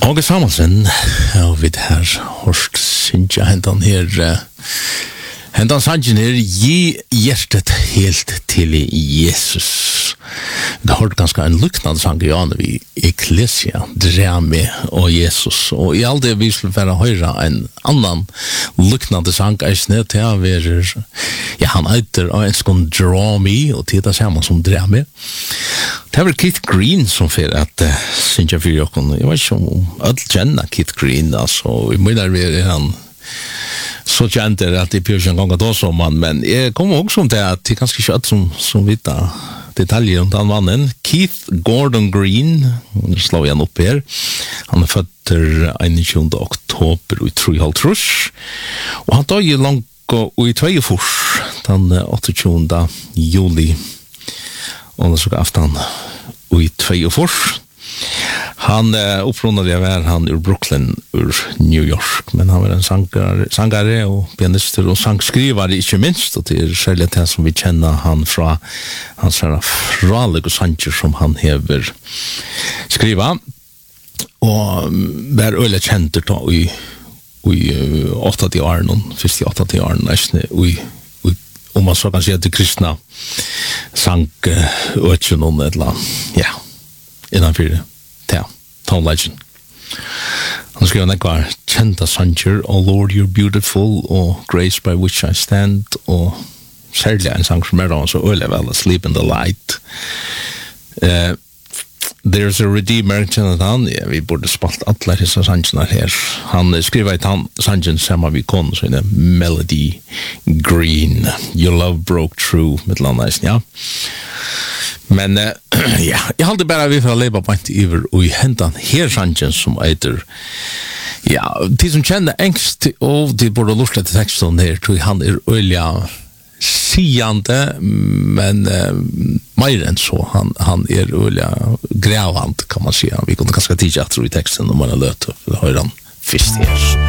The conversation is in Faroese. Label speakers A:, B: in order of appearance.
A: Åge Samuelsen, og vi her hørst synes jeg hentan her hentan sangen her gi hjertet helt til Jesus. Vi har hørt ganske en luknande sang i Jan vi Ecclesia, Drame og Jesus, og i all det vi skulle være høyre en annan luknande sang eisne til å være han eiter og en skån Draw Me og til det samme som Drame. Det var Keith Green som for at synes jeg for jokken. Jeg vet ikke om alle kjenner Keith Green, altså, i måneder vi han så kjent at det blir ikke en gang at også man, men jeg kommer også om det at det er ganske ikke alt som vet detaljer om den mannen. Keith Gordon Green, nu slår jeg han opp her, han født 21. oktober i 3,5, og han tar jo langt i 2 den 28. juli, og det så aftan i 2. Han upprunade han ur Brooklyn, ur New York, men han var en sangare og pianister og sangskrivare, ikke minst, og det er særlig det som vi kjenner han fra hans fralige sanger som han hever skriva, og var øyelig kjent da i 80 årene, først i 80 årene, om man så kan si at det kristna sang øtjen om et eller annet, innanfyr Tom Legend. Han skrev nekvar kjenta sanger, Oh Lord, You're Beautiful, og Grace by Which I Stand, og særlig en sang som da, så øyelig vel, Sleep in the Light. There's a Redeemer, kjennet han, vi burde spalt alle disse sangene her. Han skriver et sangen sammen vi kon, så er Melody Green, Your Love Broke Through, med landet, ja. Men jeg halte bare vi for å leve på en iver og i hentan her sangen som eiter de som kjenner engst og de burde lurt etter teksten her tror han øyla siande men mer enn så han øyla gravant kan man si vi kunne ganske tidlig at tro i teksten når man har løt og hører han først her